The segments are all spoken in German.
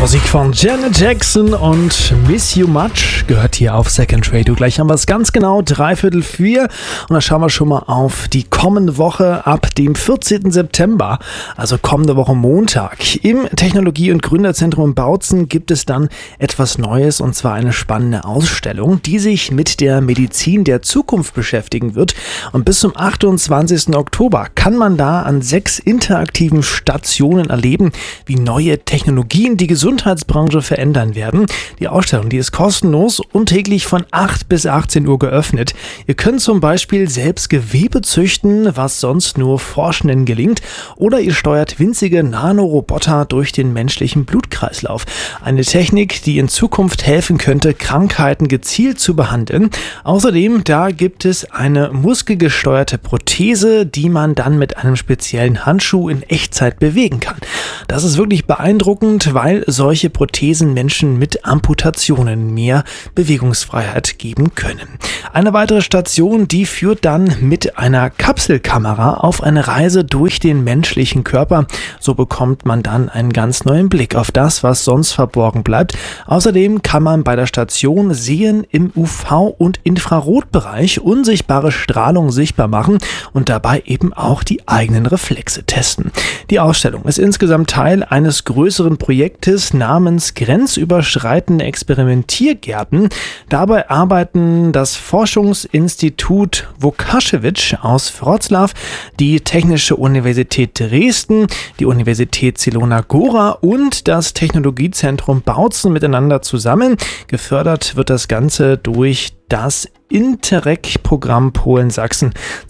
Musik von Janet Jackson und Miss You Much gehört hier auf Second Radio. Gleich haben wir es ganz genau, 3:45. Und dann schauen wir schon mal auf die kommende Woche ab dem 14. September, also kommende Woche Montag. Im Technologie- und Gründerzentrum in Bautzen gibt es dann etwas Neues, und zwar eine spannende Ausstellung, die sich mit der Medizin der Zukunft beschäftigen wird. Und bis zum 28. Oktober kann man da an 6 interaktiven Stationen erleben, wie neue Technologien die Gesundheitsbranche verändern werden. Die Ausstellung, die ist kostenlos und täglich von 8 bis 18 Uhr geöffnet. Ihr könnt zum Beispiel selbst Gewebe züchten, was sonst nur Forschenden gelingt, oder ihr steuert winzige Nanoroboter durch den menschlichen Blutkreislauf. Eine Technik, die in Zukunft helfen könnte, Krankheiten gezielt zu behandeln. Außerdem, da gibt es eine muskelgesteuerte Prothese, die man dann mit einem speziellen Handschuh in Echtzeit bewegen kann. Das ist wirklich beeindruckend, weil solche Prothesen Menschen mit Amputationen mehr Bewegungsfreiheit geben können. Eine weitere Station, die führt dann mit einer Kapselkamera auf eine Reise durch den menschlichen Körper. So bekommt man dann einen ganz neuen Blick auf das, was sonst verborgen bleibt. Außerdem kann man bei der Station sehen, im UV- und Infrarotbereich unsichtbare Strahlung sichtbar machen und dabei eben auch die eigenen Reflexe testen. Die Ausstellung ist insgesamt Teil eines größeren Projektes namens Grenzüberschreitende Experimentiergärten. Dabei arbeiten das Forschungsinstitut Vukašević aus Wroclaw, die Technische Universität Dresden, die Universität Zielona Góra und das Technologiezentrum Bautzen miteinander zusammen. Gefördert wird das Ganze durch das Interreg-Programm Polen-Sachsen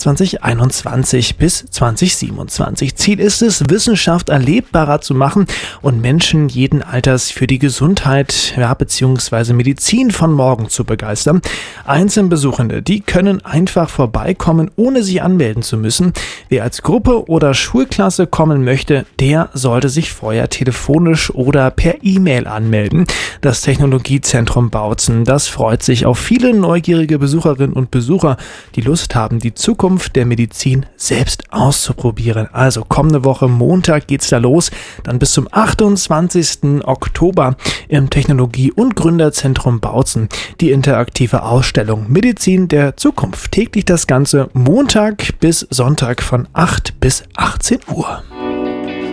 2021 bis 2027. Ziel ist es, Wissenschaft erlebbarer zu machen und Menschen jeden Alters für die Gesundheit bzw. Medizin von morgen zu begeistern. Einzelne Besuchende, die können einfach vorbeikommen, ohne sich anmelden zu müssen. Wer als Gruppe oder Schulklasse kommen möchte, der sollte sich vorher telefonisch oder per E-Mail anmelden. Das Technologiezentrum Bautzen, das freut sich auf viele neugierige Besucherinnen und Besucher, die Lust haben, die Zukunft der Medizin selbst auszuprobieren. Also kommende Woche Montag geht's da los, dann bis zum 28. Oktober im Technologie- und Gründerzentrum Bautzen die interaktive Ausstellung Medizin der Zukunft. Täglich das Ganze Montag bis Sonntag von 8 bis 18 Uhr.